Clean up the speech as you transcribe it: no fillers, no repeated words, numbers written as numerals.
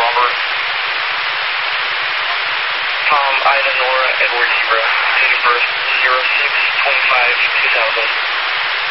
Bravo. Tom, Ida, Nora, Edward, Zebra. Date of birth 06/25/2000.